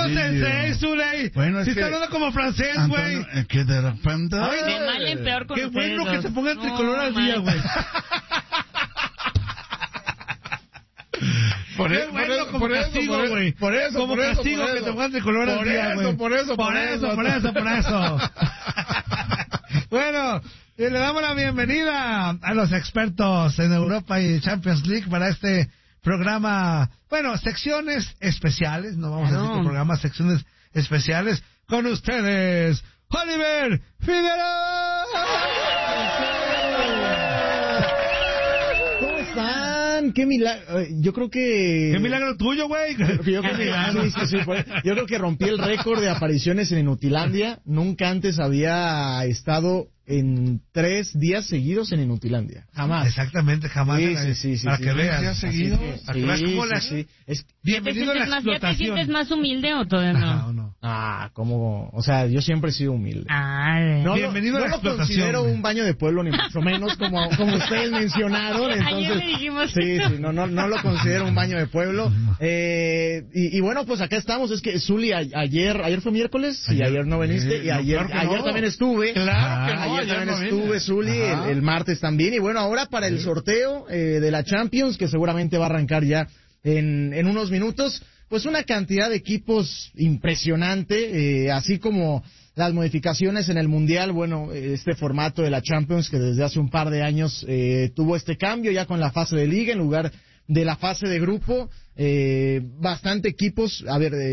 sensei, Zuley. Bueno, si está hablando como francés, güey. Que de repente... De mal en peor con Qué ustedes bueno dos. que se ponga el tricolor al día, güey. Por eso, como castigo, güey. Por eso, como por eso, castigo por que eso. te pongas tricolor al día, güey. Por eso. Bueno, y le damos la bienvenida a los expertos en Europa y Champions League para este programa. Bueno, secciones especiales, no vamos a decir que programa, secciones especiales. Con ustedes, Oliver Figueroa. ¿Cómo están? Qué milagro. Yo creo que... Qué milagro tuyo, güey. Yo creo que rompí el récord de apariciones en Inutilandia. Nunca antes había estado en 3 días seguidos en Inutilandia. Jamás. Exactamente, jamás. Sí. Para que veas. ¿Días seguidos? Para que veas cómo la... Bienvenido a la ¿Ya te explotación. sientes más humilde o todavía no? No. como... O sea, yo siempre he sido humilde. Bienvenido a la no lo explotación. considero un baño de pueblo, ni mucho menos como ustedes mencionaron. Entonces, Ayer le dijimos. Sí, no lo considero un baño de pueblo. Y bueno, pues acá estamos. Es que Zuli, ayer fue miércoles y ayer no viniste. Y ayer también estuve. Claro que no, ayer también no estuve, vine. Zuli, el martes también. Y bueno, ahora para el sorteo de la Champions, que seguramente va a arrancar ya en unos minutos, pues una cantidad de equipos impresionante, así como las modificaciones en el Mundial. Bueno, este formato de la Champions que desde hace un par de años tuvo este cambio ya con la fase de liga en lugar de la fase de grupo. Bastante equipos,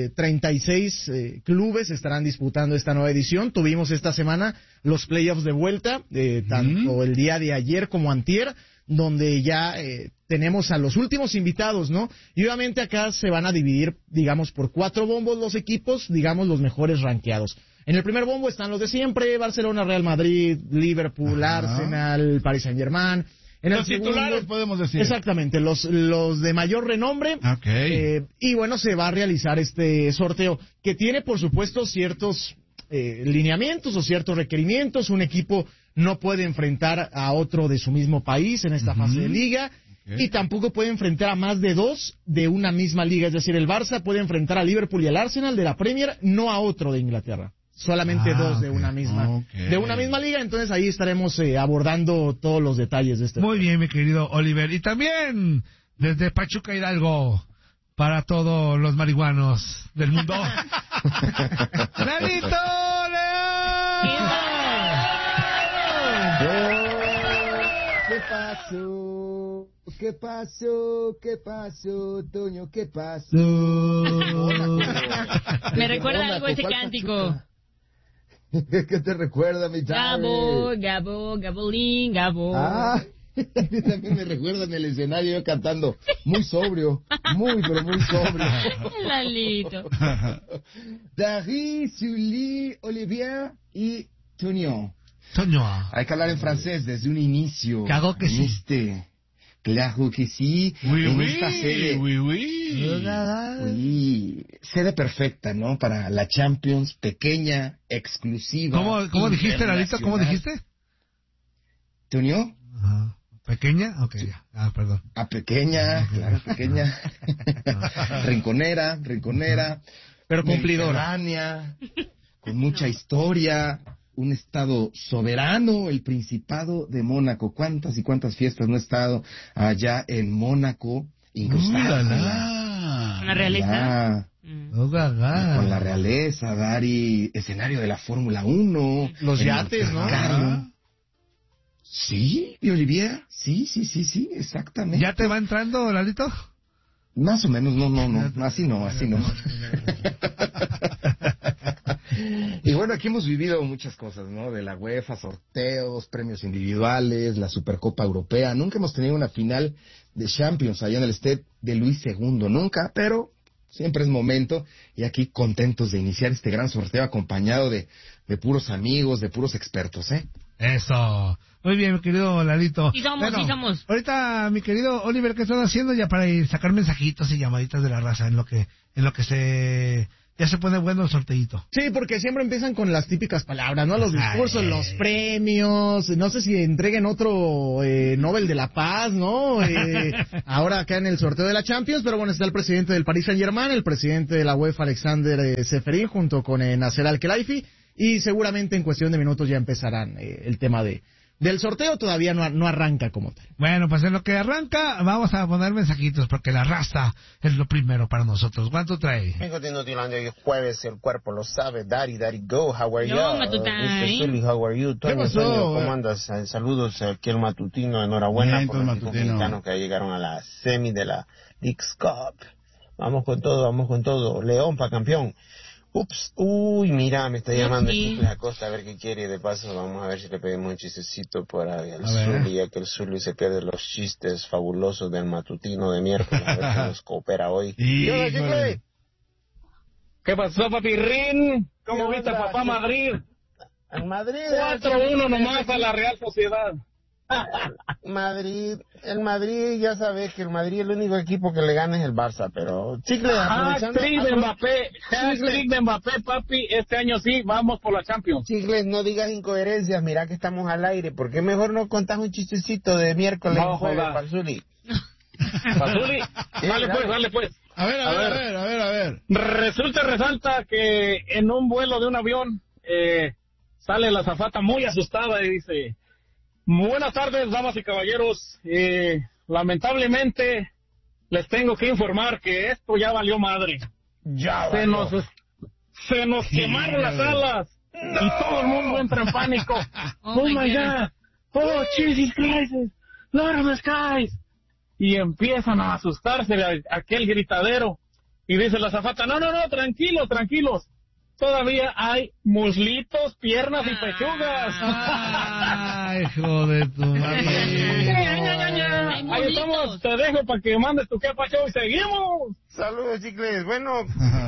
36 clubes estarán disputando esta nueva edición. Tuvimos esta semana los playoffs de vuelta, tanto el día de ayer como antier, donde ya tenemos a los últimos invitados, ¿no? Y obviamente acá se van a dividir, digamos, por 4 bombos los equipos, digamos, los mejores rankeados. En el primer bombo están los de siempre: Barcelona, Real Madrid, Liverpool, Arsenal, Paris Saint-Germain. En Los titulares, podemos decir. Exactamente, los de mayor renombre. Y bueno, se va a realizar este sorteo, que tiene, por supuesto, ciertos lineamientos o ciertos requerimientos. Un equipo no puede enfrentar a otro de su mismo país en esta fase de liga, y tampoco puede enfrentar a más de 2 de una misma liga. Es decir, el Barça puede enfrentar al Liverpool y al Arsenal de la Premier, no a otro de Inglaterra. Solamente 2 de una misma liga. Entonces ahí estaremos abordando todos los detalles de este. Muy bien, mi querido Oliver. Y también desde Pachuca Hidalgo, para todos los marihuanos del mundo, ¡Lalito León! ¿Qué pasó, Toño? ¿Qué pasó? Me recuerda algo ese cántico. ¿Qué te recuerda, mi chavo? Gabolín, Gabo. Ah, también me recuerda en el escenario yo cantando, muy sobrio, pero muy sobrio. Lalito. Dari, Sully, Olivier y Toño. Hay que hablar en francés desde un inicio. Claro que sí. Claro que sí. Esta sede. Sede perfecta, ¿no? Para la Champions, pequeña, exclusiva. ¿Cómo dijiste, Lalito? ¿Cómo dijiste? ¿Toño? ¿Pequeña? Ok, ya. Perdón. Pequeña, claro, pequeña. Rinconera. Pero cumplidora. Con mucha historia. Un estado soberano, el Principado de Mónaco. ¿Cuántas y cuántas fiestas no he estado allá en Mónaco? ¿Con la realeza? Con la realeza, Dari. Escenario de la Fórmula 1. Los yates, ¿no? Sí, Olivier. Sí, exactamente. ¿Ya te va entrando, Lalito? Más o menos, no. Así no. Y bueno, aquí hemos vivido muchas cosas, ¿no? De la UEFA, sorteos, premios individuales, la Supercopa Europea. Nunca hemos tenido una final de Champions allá en el Stade de Luis II. Nunca, pero siempre es momento. Y aquí contentos de iniciar este gran sorteo acompañado de puros amigos, de puros expertos, ¿eh? Eso. Muy bien, mi querido Lalito. Sí somos. Ahorita, mi querido Oliver, ¿qué están haciendo ya para ir sacar mensajitos y llamaditas de la raza en lo que ya se pone bueno el sorteíto. Sí, porque siempre empiezan con las típicas palabras, ¿no? Los discursos, los premios, no sé si entreguen otro Nobel de la Paz, ¿no? Ahora acá en el sorteo de la Champions, pero bueno, está el presidente del Paris Saint-Germain, el presidente de la UEFA, Alexander Seferin, junto con Nasser Al-Khelaifi, y seguramente en cuestión de minutos ya empezarán el tema del sorteo. Todavía no arranca como tal. Bueno, pues en lo que arranca, vamos a poner mensajitos, porque la raza es lo primero para nosotros. ¿Cuánto trae? Vengo de Notilandia, hoy es jueves, el cuerpo lo sabe. Daddy, go, how are you? No, Matutay. Sully, how are you? ¿Qué pasó? ¿Cómo andas? Saludos aquí el matutino, enhorabuena Bien, por los matutino. equipos mexicanos que ya llegaron a la semi de la Leagues Cup. Vamos con todo. León para campeón. Ups, uy, mira, me está llamando Sí. Chicles Acosta a ver qué quiere. De paso, vamos a ver si le pedimos un chistecito por ahí al A ver. Zully, ya que el Zully se pierde los chistes fabulosos del matutino de miércoles. A ver si nos coopera hoy. ¿Qué onda, Híjole. Chicle? ¿Qué pasó, papirrín? ¿Cómo viste a papá Madrid? En Madrid. 4-1 nomás a la Real Sociedad. El Madrid, ya sabes que el Madrid el único equipo que le gana es el Barça, pero Chicle, aprovechando. Hat-trick de Mbappé, papi. Este año sí, vamos por la Champions. Chicles, no digas incoherencias, mira que estamos al aire. ¿Por qué mejor no contás un chistecito de miércoles No, y jueves joda. para el Zully? Pazuli, dale pues. A ver. Resalta que en un vuelo de un avión sale la azafata muy asustada y dice: buenas tardes, damas y caballeros. Lamentablemente les tengo que informar que esto ya valió madre. Se nos quemaron las alas y todo el mundo entra en pánico. Oh my God. Oh, Jesus Christ, Lord of the Skies. Y empiezan a asustarse de aquel gritadero. Y dice la azafata: no, tranquilos. Todavía hay muslitos, piernas y pechugas. Ay, hijo de tu madre. Hay Ahí estamos, te dejo para que mandes tu quepa show y seguimos. Saludos, Chicles. Bueno,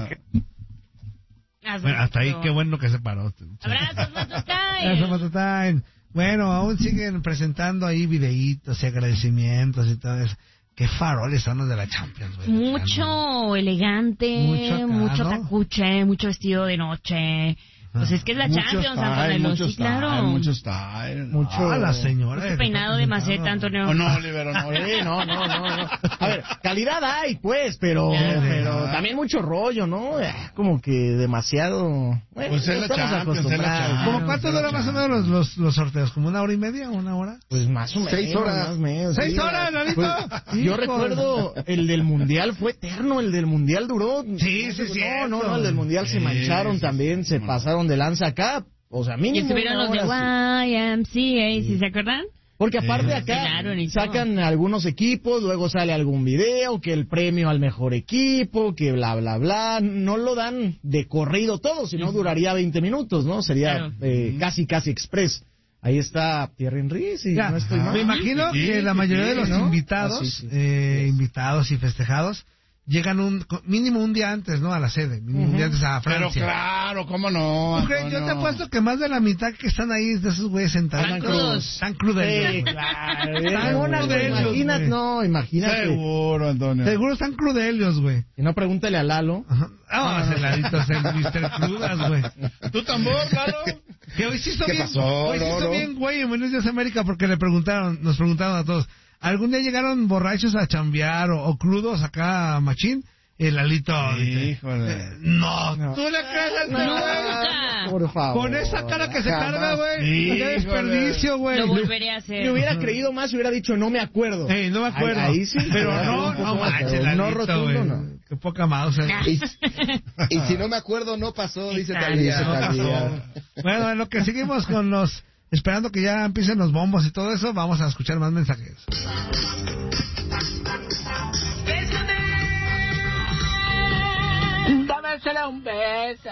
Bueno, hasta ahí, qué bueno que se paró. Abrazos, Matutay. Eso, Matutay. Bueno, aún siguen presentando ahí videitos y agradecimientos y todo eso. Qué faroles son los de la Champions, güey. Mucho elegante, Mucho acá, mucho ¿no? tacuche, mucho vestido de noche. Pues es que es la Champions, Antonio, sí, claro. Mucho style. Mucho. La señora. Mucho peinado de maceta, Antonio. Oh, no, Oliver, no. No. A ver, calidad hay, pues, pero también mucho rollo, ¿no? Como que demasiado. Bueno, Pues es la estamos Champions, es la acostumbrados. Champions. ¿Cómo cuánto dura más o menos los sorteos? ¿Como 1 hora y media o 1 hora? Pues más o menos. 6 horas. Más o menos, 6 horas, Lalito. Pues, yo recuerdo el del Mundial, fue eterno, el del Mundial duró. Sí, cierto. No, el del Mundial se mancharon sí, también, se pasaron de lanza acá. O sea, Y mínimo estuvieron una los de hora, sí. YMCA, ¿sí se acuerdan? Porque aparte acá Ganaron y todo. sacan algunos equipos, luego sale algún video, que el premio al mejor equipo, que bla, bla, bla. No lo dan de corrido todo, sino duraría 20 minutos, ¿no? Sería Claro. casi express. Ahí está Thierry Henry, si Ya, no estoy mal. me imagino Sí, que la mayoría de los ¿no? invitados, invitados y festejados, llegan mínimo un día antes, ¿no? A la sede, mínimo un día antes a Pero Francia. claro, ¿cómo no? ¿Tú crees? Yo te apuesto que más de la mitad que están ahí de esos güeyes sentados. Están crudos. Están crudos. Sí, claro. Imagínate. Seguro, Antonio. Seguro están crudelios, güey. Si no, pregúntale a Lalo. Ajá. No, celaditos en Mr. Crudas, güey. ¿Tú tambor, claro? Que hoy sí hizo ¿Qué bien, pasó, hoy sí hizo Lolo? bien, güey, en Buenos Días América, porque nos preguntaron a todos, ¿algún día llegaron borrachos a chambear o crudos acá a Machín? El Lalito. Híjole. No, tú le crees al Nunca. Por favor. Con esa cara que se Jamás. carga, güey. Híjole. Qué desperdicio, güey. Lo volveré a hacer. Si hubiera creído más, hubiera dicho, no me acuerdo. No me acuerdo. Ahí sí. Pero Un no poco más, manches, pero Lalito, no rotundo, güey. no. Qué poca mouse. Y si no me acuerdo, no pasó, dice Exacto. Talía. No pasó. Bueno, en lo que seguimos con esperando que ya empiecen los bombos y todo eso, vamos a escuchar más mensajes. Dámesele un beso.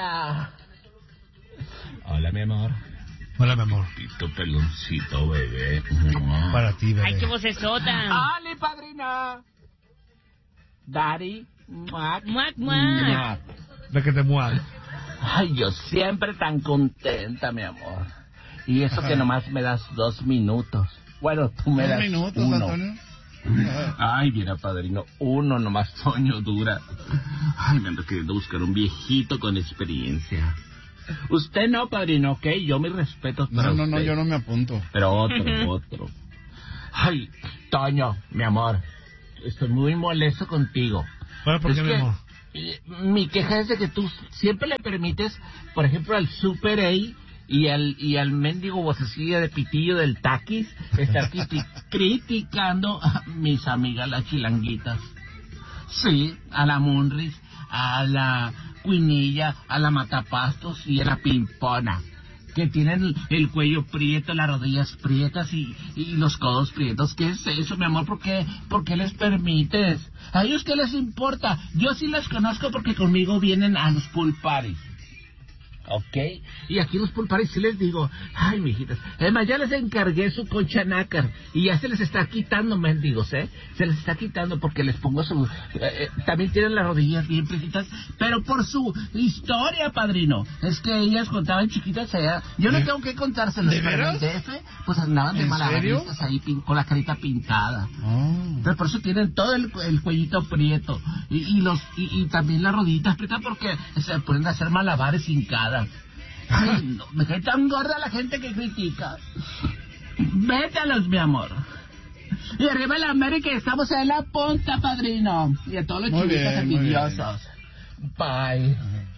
Hola, mi amor. Hola, mi amor. Tito peloncito, bebé. Para ti, bebé. Ay, qué vocesota. Ali, padrina. Daddy. Muac. Muac, muac. De que te muevas. Ay, yo siempre tan contenta, mi amor. Y eso que nomás me das 2 minutos. Bueno, tú me das 2 minutos, 1. Antonio. Ay, mira, padrino, uno nomás Toño dura. Ay, me ando queriendo buscar un viejito con experiencia. Usted no, padrino, ¿ok? Yo mis respetos para usted. No, yo no me apunto. Pero otro. Ay, Toño, mi amor, estoy muy molesto contigo. Bueno, ¿por qué, mi amor? Mi queja es de que tú siempre le permites, por ejemplo, al Super A y al mendigo vocecilla de pitillo del taquis estar criticando a mis amigas las chilanguitas. Sí, a la Munris, a la Cuinilla, a la Matapastos y a la Pimpona, que tienen el cuello prieto, las rodillas prietas y los codos prietos. ¿Qué es eso, mi amor? ¿Por qué les permites? ¿A ellos qué les importa? Yo sí les conozco porque conmigo vienen a los pool parties. ¿Ok? Y aquí los pool parties sí les digo, ay, mijitas, además ya les encargué su concha nácar y ya se les está quitando, mendigos, ¿eh? Se les está quitando porque les pongo su... también tienen las rodillas bien precitas, pero por su historia, padrino. Es que ellas contaban chiquitas allá. Yo no tengo que contárselos. ¿De veras? Pero en el DF, pues andaban de malabaristas ahí con la carita pintada. Pero por eso tienen todo el cuellito prieto y también las rodillitas prietas porque se ponen a hacer malabares hincadas. Ay, no, me cae tan gorda la gente que critica. Vétalos, mi amor. Y arriba la América, estamos en la punta, padrino. Y a todos los chiquitos envidiosos. Bye.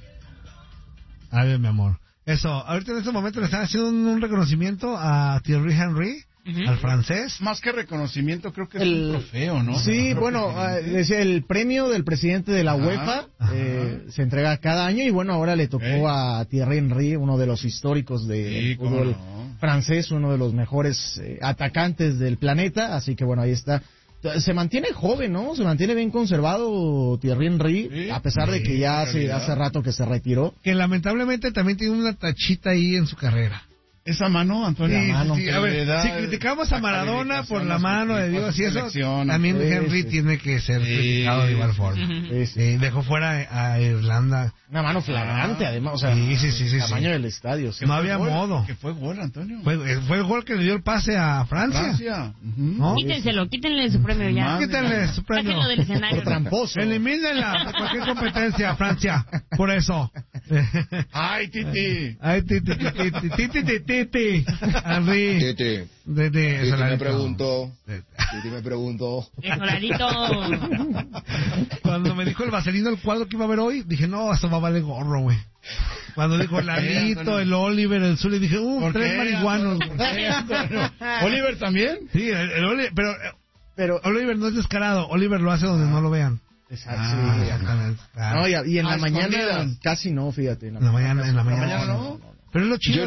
Ay, mi amor. Eso, ahorita en este momento le están haciendo un reconocimiento a Thierry Henry, al francés. Más que reconocimiento, creo que es un trofeo, ¿no? Sí, bueno, el premio del presidente de la UEFA se entrega cada año y bueno, ahora le tocó a Thierry Henry, uno de los históricos del fútbol francés, uno de los mejores atacantes del planeta, así que bueno, ahí está. Se mantiene joven, ¿no? Se mantiene bien conservado Thierry Henry, a pesar de que ya hace rato que se retiró. Que lamentablemente también tiene una tachita ahí en su carrera. Esa mano, Antonio. Sí, a ver, si criticamos a Maradona por la mano de Dios y eso, también Henry tiene que ser criticado de igual forma. Dejó fuera a Irlanda. Una mano flagrante, además, o sea, el tamaño del estadio. No había modo. Que fue gol, Antonio. Fue el gol que le dio el pase a Francia. ¿No? Quítenle su premio ya. Quítenle su premio. Sáquenlo del escenario. Por tramposo. Elimínenla de cualquier competencia, Francia. Por eso. Ay, Titi. Ay, Titi. Henry. Titi me preguntó. Cuando me dijo el Vaselino el cuadro que iba a ver hoy, dije, no, eso va a valer gorro, güey. Cuando dijo el Lalito, el Oliver, el Zuli, dije, tres marihuanos. ¿Oliver también? Sí, el Oliver, pero Oliver no es descarado, Oliver lo hace donde no lo vean. Exactamente. No, y en la mañana casi no, fíjate. En la mañana no. Pero es lo chido.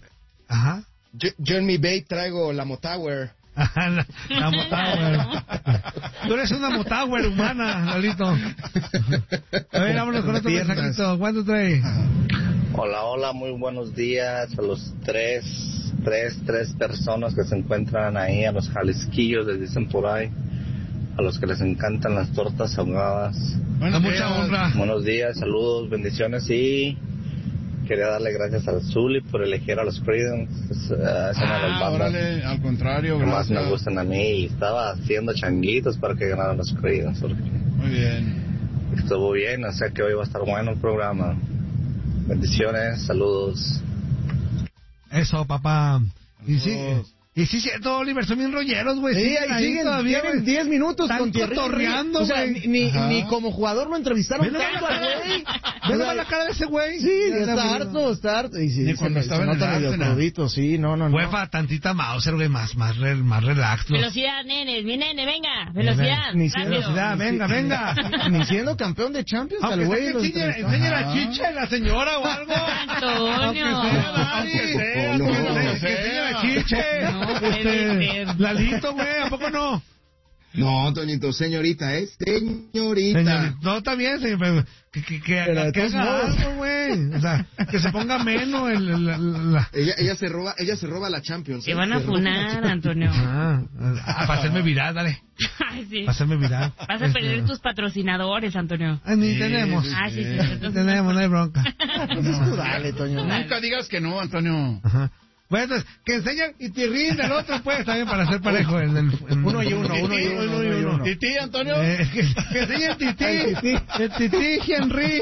Yo en mi Bay traigo la Motower. la Motower. Tú eres una Motower humana, Lalito. A ver, vámonos con otro mensajito. 1, 2, 3. Hola, muy buenos días a los tres personas que se encuentran ahí, a los jalisquillos, les dicen por ahí, a los que les encantan las tortas ahogadas. Mucha honra. Buenos días, saludos, bendiciones y quería darle gracias al Zuli por elegir a los Creedence. Es una de las bandas al contrario, que más me gustan a mí y estaba haciendo changuitos para que ganaran los Creedence. Muy bien. Estuvo bien, o sea que hoy va a estar bueno el programa. Bendiciones, saludos. Eso, papá. Y sí, cierto, Oliver, son bien rolleros, güey. Sí, ahí siguen todavía, tienen 10 minutos con Thierry Henry. O sea, ni como jugador lo entrevistaron tanto al güey. ¿Ves la cara de ese güey? Sí, está harto. Y sí, cuando estaba en el Arsenal. Sí, no. UEFA, tantita Mauser, güey, más relax. Velocidad, nenes, mi nene, venga. Velocidad, velocidad, venga. Ni siendo campeón de Champions, al güey. Enseña la chicha de la señora o algo. Antonio. Que enseña la chicha. Lalito, güey, ¿a poco no? No, Toñito, señorita, señorita. No, está bien, señor, que haga algo, güey. O sea, que se ponga menos Ella se roba la Champions. Te van a funar, Antonio. Para hacerme viral, dale. Ay, sí. Para hacerme viral. Vas a perder tus patrocinadores, Antonio. Ni tenemos. Sí. Tenemos, no hay bronca. Dale, Toño. Nunca digas que no, Antonio. Ajá. Bueno, entonces, que enseñen y tirrín del otro, pues, también para hacer parejo. Uno y uno. ¿Tití, Antonio? Que enseñen Tití. El Tití, Henry.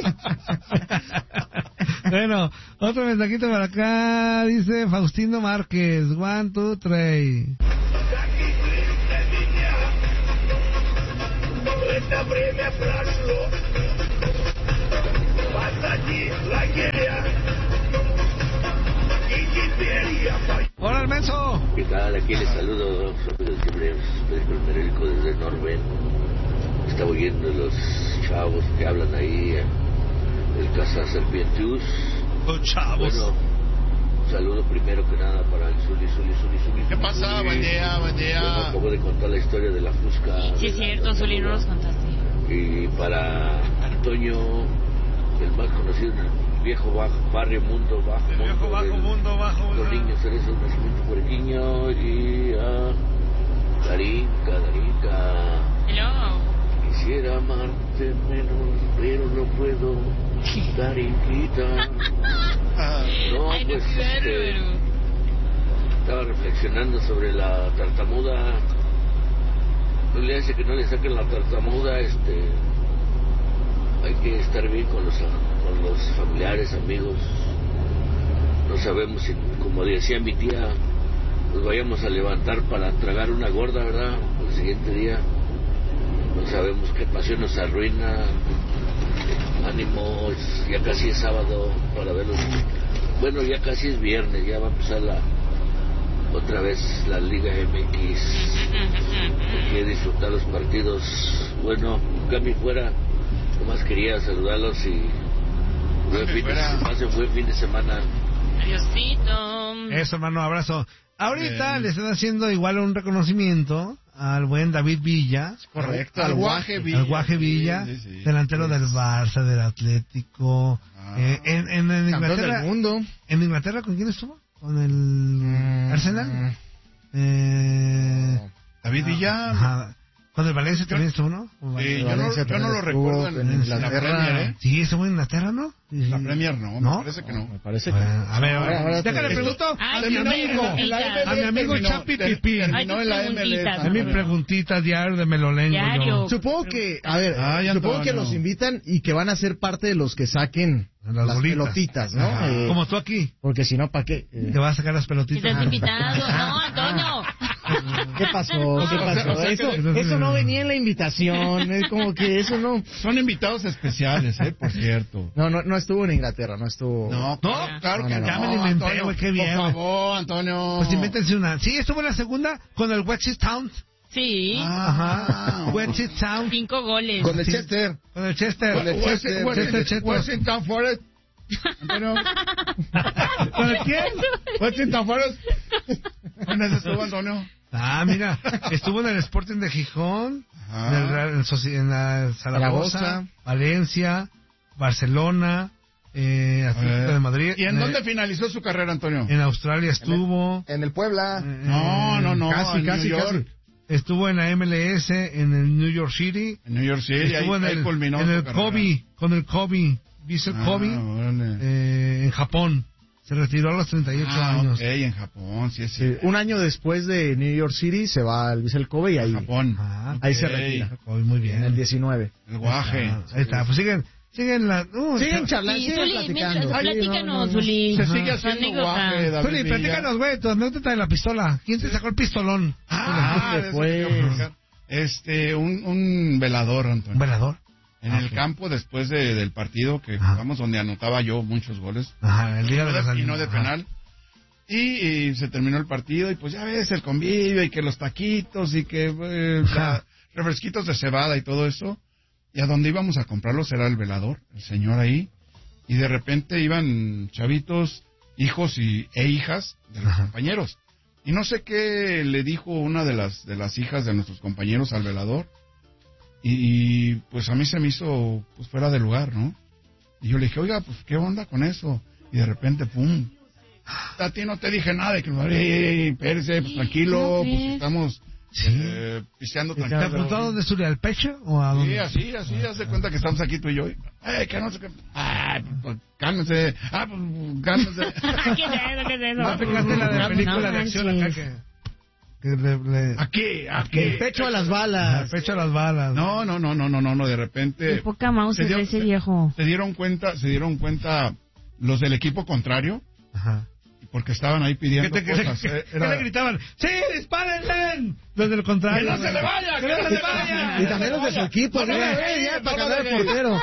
Bueno, otro mensajito para acá. Dice Faustino Márquez. 1, 2, 3. Hola, el menso. ¿Qué tal? Aquí les saludo, siempre Federico Federico desde Norben. Estaba oyendo los chavos que hablan ahí del Casa Serpientius. Los chavos. Bueno, un saludo primero que nada para el Zuli. ¿Qué pasa? Buen día. Bueno, acabo de contar la historia de la Fusca. Sí, es cierto, Zuli, no los contaste. Y para Antonio, el más conocido en el viejo barrio Mundo Bajo. El viejo Mundo Bajo. Los niños eres un nacimiento puerquiño y a Darinka. Hello. Quisiera amarte menos, pero no puedo. Darinquita. No, Ay, pues no, estaba reflexionando sobre la tartamuda. No le hace que no le saquen la tartamuda, hay que estar bien con los familiares, amigos. No sabemos si, como decía mi tía, nos vayamos a levantar para tragar una gorda, ¿verdad? El siguiente día. No sabemos qué pasión nos arruina. Ánimo, ya casi es sábado para verlos. Bueno, ya casi es viernes, ya va a empezar otra vez la Liga MX. Hay que disfrutar los partidos. Bueno, Cami fuera, nomás quería saludarlos y buen fin de semana. Adiósito. Eso, hermano, abrazo. Ahorita le están haciendo igual un reconocimiento al buen David Villa. Correcto, al Guaje Villa. Al Guaje Villa, sí. delantero del Barça, del Atlético. En Inglaterra. Del mundo. ¿En Inglaterra con quién estuvo? ¿Con el Arsenal? David Villa. Ajá. ¿Con el Valencia también estuvo, no? Yo no lo recuerdo en Inglaterra. Sí, estuvo en Inglaterra, ¿no? La Premier no, me parece que no. Me parece que a ver. Ya que le pregunto a mi amigo Chapi Pipí. A mi preguntita diario de Melolengo. Supongo que, supongo que los invitan y que van a ser parte de los que saquen las pelotitas, ¿no? Como tú aquí. Porque si no, ¿para qué? Te vas a sacar las pelotitas. Estás invitado. No, Antonio. ¿Qué pasó? Eso no venía en la invitación. Es como que eso no. Son invitados especiales, por cierto. No estuvo en Inglaterra, no estuvo. No, claro que ya me lo inventé, güey, qué bien. Por favor, Antonio. Pues invéntense una. Sí, estuvo en la segunda con el West Town. Sí. Ajá. West Town. 5 goles. Con el Chester. Con el Chester. Washington Forest. Antonio. ¿Con el quién? Washington Forest. ¿Dónde estuvo, Antonio? Mira, estuvo en el Sporting de Gijón, en la Zaragoza, Valencia, Barcelona, Atlético de Madrid. ¿Y en dónde finalizó su carrera, Antonio? En Australia estuvo. En el Puebla. No. Casi. Estuvo en la MLS, en el New York City. En New York City, estuvo ahí culminó en el Kobe, con el Kobe, Vissel Kobe, en Japón. Se retiró a los 38 años. En Japón, sí. Un año después de New York City se va al Vissel Kobe y ahí. Japón. Ahí se retira. Muy bien. En el 19. El Guaje. Ahí está, pues siguen charlando, siguen platicando. Platícanos, Zuli. Se sigue haciendo Guaje, David Zuli, platícanos, güey, tu anécdota de la pistola. ¿Quién te sacó el pistolón? Un velador, Antonio. ¿Un velador? En el campo después del partido que jugamos, donde anotaba yo muchos goles. El día de la y no de penal. Y se terminó el partido y pues ya ves el convivio y que los taquitos y que refresquitos de cebada y todo eso. Y a donde íbamos a comprarlos era el velador, el señor ahí. Y de repente iban chavitos, hijos e hijas de los compañeros. Y no sé qué le dijo una de las hijas de nuestros compañeros al velador. Y pues a mí se me hizo pues fuera de lugar, ¿no? Y yo le dije, oiga, pues ¿qué onda con eso? Y de repente, ¡pum! A ti no te dije nada, de que espérese, pues tranquilo, pues estamos pisteando ¿Te tranquilo. apuntó a dónde Zulia? ¿Al pecho o a dónde? Sí, así, haz de cuenta que estamos aquí tú y yo. Que no sé qué. Pues cálmense. Pues cálmense. ¿Qué es eso? No aplicaste la de la película de acción acá Aquí. El pecho a las balas. El pecho a las balas. No, de repente. Qué poca mouse es ese viejo. Se dieron cuenta los del equipo contrario. Ajá. Porque estaban ahí pidiendo cosas. ¿Qué le gritaban? ¡Sí, dispárenle! Desde el contrario. ¡Que no se le vaya! ¡Que no se le vaya! Y también los de su equipo, ¿no? Ya, para cambiar el portero.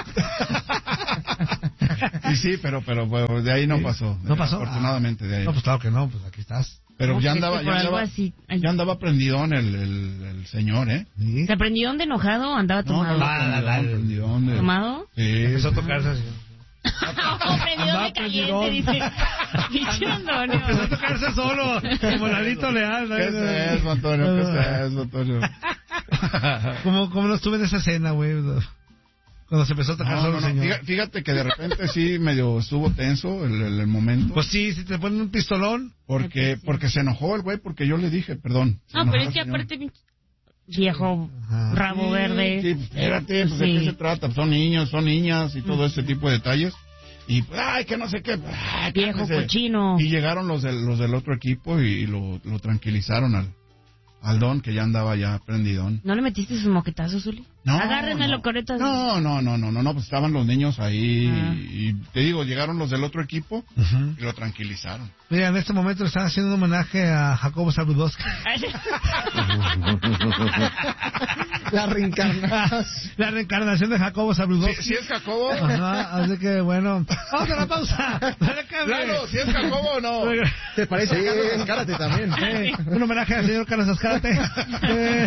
Y sí, pero bueno, de ahí no pasó. ¿No pasó? Afortunadamente de ahí. No, pues claro que no, pues aquí estás. Pero ya por algo así. ya andaba prendidón el señor, ¿eh? ¿Sí? ¿Se prendió de enojado o andaba tomado? Prendidón. ¿Tomado? Sí. Empezó a tocarse así. Prendido de caliente, dice. Pinche Antonio. Empezó a tocarse solo, como Lalito Leal. ¿Qué es eso, Antonio? ¿Qué es eso, Antonio? ¿Cómo no estuve en esa escena, güey? Cuando se empezó a tocar solo el señor. Fíjate que de repente sí medio estuvo tenso el momento. Pues sí, si te ponen un pistolón. Porque se enojó el güey, porque yo le dije, perdón. No, pero es que aparte, viejo rabo verde. Sí, espérate, pues, ¿de qué se trata? Pues, son niños, son niñas y todo ese tipo de detalles. Y, ay, que no sé qué. Ay, viejo cochino. Y llegaron los del otro equipo y lo tranquilizaron al Don, que ya andaba ya prendidón. ¿No le metiste sus moquetazos, Zuli? No. Agárrenmelo, coretas. No, pues estaban los niños ahí y te digo, llegaron los del otro equipo y lo tranquilizaron. Mira, en este momento le están haciendo un homenaje a Jacobo Zabludowski. La reencarnación de Jacobo Zabludowski. ¿Sí es Jacobo? Ajá, así que bueno. ¡Vamos a la pausa! Claro, ¿sí es Jacobo o no? ¿Te parece a Carlos Azcárate también? Un homenaje al señor Carlos Azcárate.